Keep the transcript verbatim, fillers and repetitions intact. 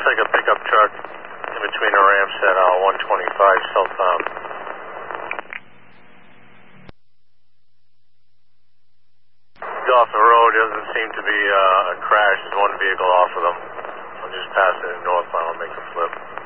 looks like a pickup truck in between the ramps at uh, one twenty-five southbound. Off the road, doesn't seem to be uh, a crash. There's one vehicle off of them. I'm just passing it northbound. I'll make a flip.